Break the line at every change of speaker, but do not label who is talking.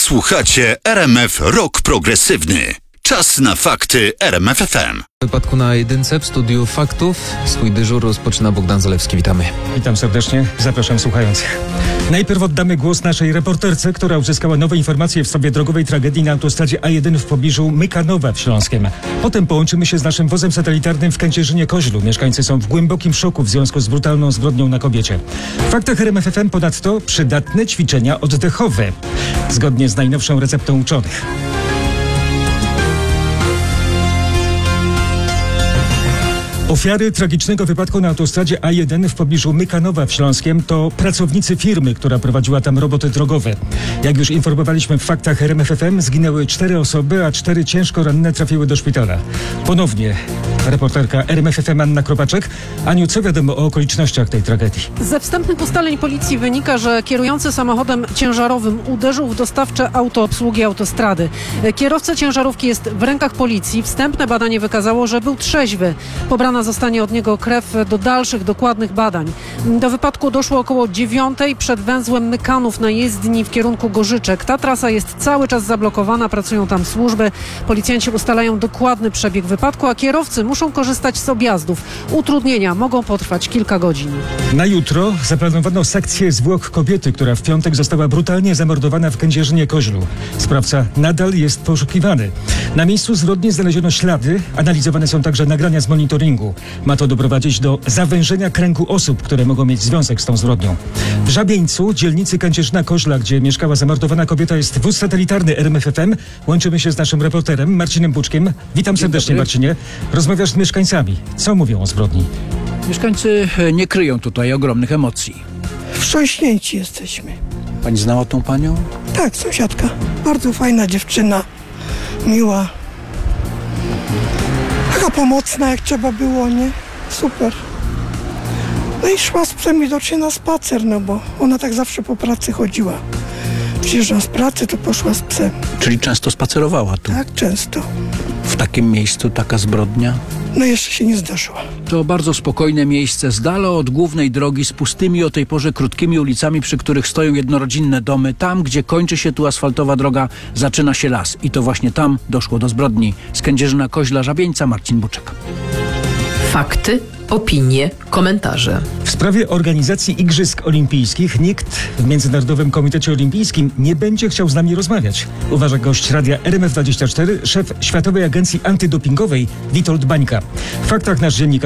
Słuchacie RMF Rock Progresywny. Czas na fakty RMF FM.
W wypadku na jedynce w studiu faktów swój dyżur rozpoczyna Bogdan Zalewski. Witamy.
Witam serdecznie, zapraszam słuchających. Najpierw oddamy głos naszej reporterce, która uzyskała nowe informacje w sprawie drogowej tragedii na autostradzie A1 w pobliżu Mykanowa w Śląskiem. Potem połączymy się z naszym wozem satelitarnym w Kędzierzynie-Koźlu. Mieszkańcy są w głębokim szoku w związku z brutalną zbrodnią na kobiecie. W faktach RMF FM ponadto przydatne ćwiczenia oddechowe, zgodnie z najnowszą receptą uczonych. Ofiary tragicznego wypadku na autostradzie A1 w pobliżu Mykanowa w Śląskiem to pracownicy firmy, która prowadziła tam roboty drogowe. Jak już informowaliśmy w faktach RMF FM, zginęły 4 osoby, a 4 ciężko ranne trafiły do szpitala. Ponownie reporterka RMF FM Anna Kropaczek. Aniu, co wiadomo o okolicznościach tej tragedii?
Ze wstępnych ustaleń policji wynika, że kierujący samochodem ciężarowym uderzył w dostawcze auto obsługi autostrady. Kierowca ciężarówki jest w rękach policji. Wstępne badanie wykazało, że był trzeźwy. Pobrana zostanie od niego krew do dalszych, dokładnych badań. Do wypadku doszło około 9:00 przed węzłem Mykanów na jezdni w kierunku Gorzyczek. Ta trasa jest cały czas zablokowana, pracują tam służby. Policjanci ustalają dokładny przebieg wypadku, a kierowcy muszą korzystać z objazdów. Utrudnienia mogą potrwać kilka godzin.
Na jutro zaplanowano sekcję zwłok kobiety, która w piątek została brutalnie zamordowana w Kędzierzynie-Koźlu. Sprawca nadal jest poszukiwany. Na miejscu zbrodni znaleziono ślady, analizowane są także nagrania z monitoringu. Ma to doprowadzić do zawężenia kręgu osób, które mogą mieć związek z tą zbrodnią. W Żabieńcu, dzielnicy Kędzierzyna-Koźla, gdzie mieszkała zamordowana kobieta, jest wóz satelitarny RMF FM. Łączymy się z naszym reporterem Marcinem Buczkiem. Witam serdecznie, Marcinie. Rozmawiasz z mieszkańcami. Co mówią o zbrodni?
Mieszkańcy nie kryją tutaj ogromnych emocji.
Wstrząśnięci jesteśmy.
Pani znała tą panią?
Tak, sąsiadka. Bardzo fajna dziewczyna. Miła. Taka pomocna, jak trzeba było, nie? Super. No i szła z psem widocznie na spacer, no bo ona tak zawsze po pracy chodziła. Przyjeżdża z pracy, to poszła z psem.
Czyli często spacerowała tu?
Tak, często.
W takim miejscu taka zbrodnia?
No jeszcze się nie zdarzyła.
To bardzo spokojne miejsce, z dala od głównej drogi, z pustymi o tej porze krótkimi ulicami, przy których stoją jednorodzinne domy. Tam, gdzie kończy się tu asfaltowa droga, zaczyna się las. I to właśnie tam doszło do zbrodni. Z Kędzierzyna-Koźla, Żabieńca, Marcin Buczek.
Fakty, opinie, komentarze.
W sprawie organizacji Igrzysk Olimpijskich nikt w Międzynarodowym Komitecie Olimpijskim nie będzie chciał z nami rozmawiać. Uważa gość radia RMF24, szef Światowej Agencji Antydopingowej Witold Bańka. W faktach nasz dziennikarz